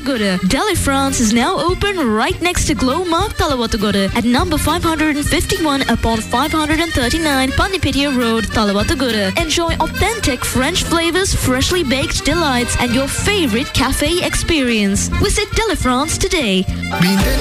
Talawatagura. Delhi France is now open right next to Glow Mark Talawatagura at number 551 upon 539 Panipetia Road, Talawatagura. Enjoy authentic French flavors, freshly baked delights, and your favorite cafe experience. Visit Delhi France today.